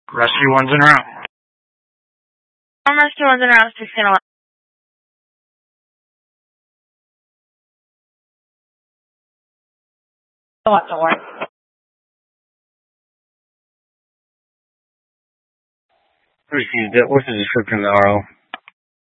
Rescue 1's en route. Rescue 1's en route, 1611. Don't worry. Received it. What's the description of the RO?